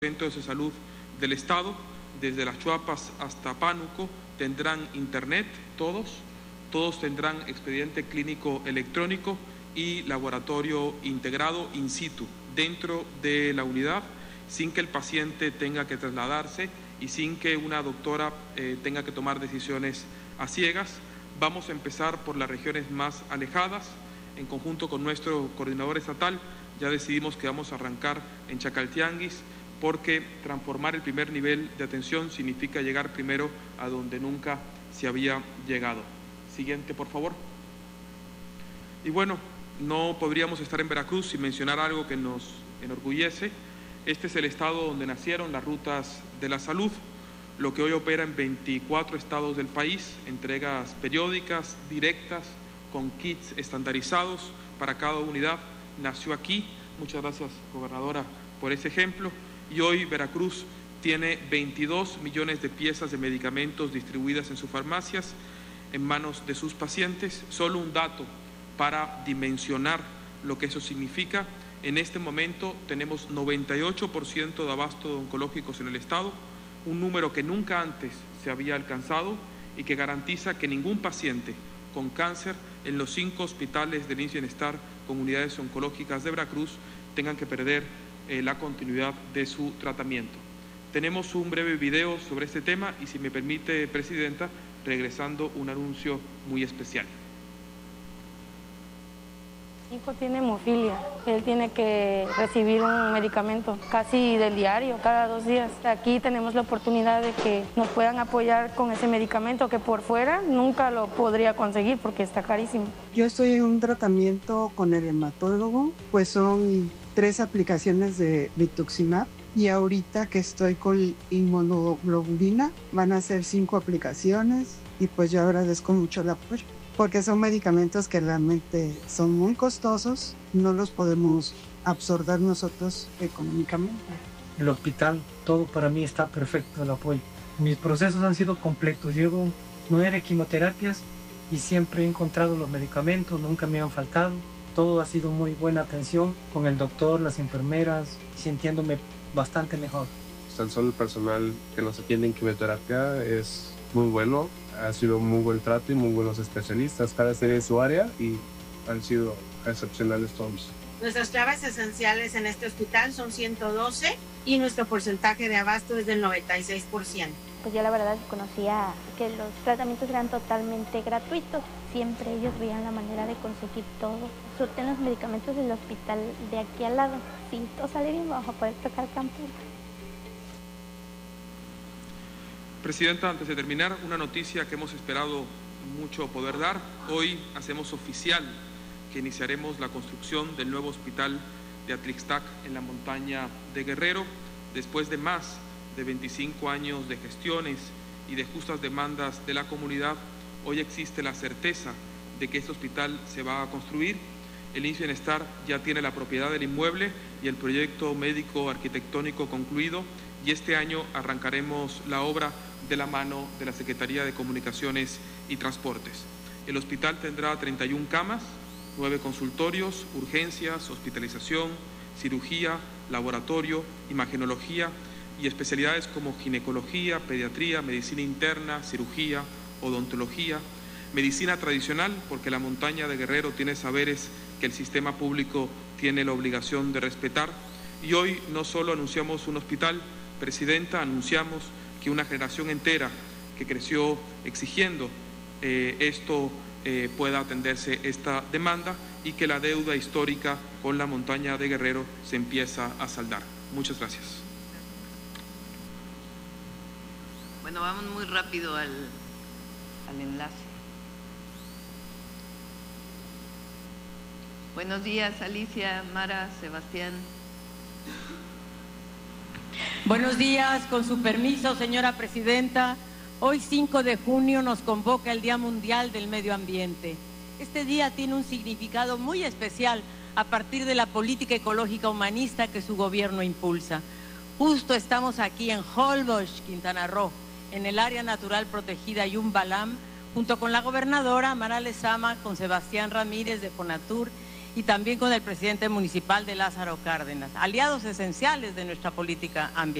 centros de salud del Estado, desde Las Chuapas hasta Pánuco, tendrán internet, todos tendrán expediente clínico electrónico y laboratorio integrado in situ dentro de la unidad, sin que el paciente tenga que trasladarse y sin que una doctora tenga que tomar decisiones a ciegas. Vamos a empezar por las regiones más alejadas. En conjunto con nuestro coordinador estatal, ya decidimos que vamos a arrancar en Chacaltianguis, porque transformar el primer nivel de atención significa llegar primero a donde nunca se había llegado. Siguiente, por favor. Y bueno, no podríamos estar en Veracruz sin mencionar algo que nos enorgullece. Este es el estado donde nacieron las rutas de la salud, lo que hoy opera en 24 estados del país, entregas periódicas, directas, con kits estandarizados para cada unidad. Nació aquí. Muchas gracias, gobernadora, por ese ejemplo. Y hoy Veracruz tiene 22 millones de piezas de medicamentos distribuidas en sus farmacias, en manos de sus pacientes. Solo un dato para dimensionar lo que eso significa. En este momento tenemos 98% de abasto de oncológicos en el estado, un número que nunca antes se había alcanzado y que garantiza que ningún paciente con cáncer en los 5 hospitales del IMSS Bienestar con unidades oncológicas de Veracruz tengan que perder la continuidad de su tratamiento. Tenemos un breve video sobre este tema y, si me permite, Presidenta, regresando un anuncio muy especial. Mi hijo tiene hemofilia, él tiene que recibir un medicamento casi del diario, cada 2 días. Aquí tenemos la oportunidad de que nos puedan apoyar con ese medicamento que por fuera nunca lo podría conseguir porque está carísimo. Yo estoy en un tratamiento con el hematólogo, pues son 3 aplicaciones de rituximab y ahorita que estoy con inmunoglobulina van a ser 5 aplicaciones y pues yo agradezco mucho el apoyo, porque son medicamentos que realmente son muy costosos, no los podemos absorber nosotros económicamente. El hospital, todo para mí está perfecto, el apoyo. Mis procesos han sido completos, llevo 9 quimioterapias y siempre he encontrado los medicamentos, nunca me han faltado. Todo ha sido muy buena atención con el doctor, las enfermeras, sintiéndome bastante mejor. Tan solo el personal que nos atiende en quimioterapia es muy bueno, ha sido muy buen trato y muy buenos especialistas, cada serie de su área, y han sido excepcionales todos. Nuestras claves esenciales en este hospital son 112 y nuestro porcentaje de abasto es del 96%. Pues yo la verdad conocía que los tratamientos eran totalmente gratuitos. Siempre ellos veían la manera de conseguir todo. Surten los medicamentos del hospital de aquí al lado. Si todo sale bien, vamos a poder tocar campo. Presidenta, antes de terminar, una noticia que hemos esperado mucho poder dar. Hoy hacemos oficial que iniciaremos la construcción del nuevo hospital de Atlixtac en la montaña de Guerrero, después de más de 25 años de gestiones y de justas demandas de la comunidad. Hoy existe la certeza de que este hospital se va a construir. El IMSS Bienestar ya tiene la propiedad del inmueble y el proyecto médico arquitectónico concluido, y este año arrancaremos la obra de la mano de la Secretaría de Comunicaciones y Transportes. El hospital tendrá 31 camas, 9 consultorios, urgencias, hospitalización, cirugía, laboratorio, imagenología y especialidades como ginecología, pediatría, medicina interna, cirugía, odontología, medicina tradicional, porque la montaña de Guerrero tiene saberes que el sistema público tiene la obligación de respetar. Y hoy no solo anunciamos un hospital, Presidenta, anunciamos que una generación entera que creció exigiendo esto pueda atenderse esta demanda, y que la deuda histórica con la montaña de Guerrero se empieza a saldar. Muchas gracias. Bueno, vamos muy rápido al enlace. Buenos días, Alicia, Mara, Sebastián. Buenos días, con su permiso, señora Presidenta. Hoy 5 de junio nos convoca el Día Mundial del Medio Ambiente. Este día tiene un significado muy especial a partir de la política ecológica humanista que su gobierno impulsa. Justo estamos aquí en Holbox, Quintana Roo, en el área natural protegida Yumbalam, junto con la gobernadora Mara Lezama, con Sebastián Ramírez de Fonatur y también con el presidente municipal de Lázaro Cárdenas, aliados esenciales de nuestra política ambiental.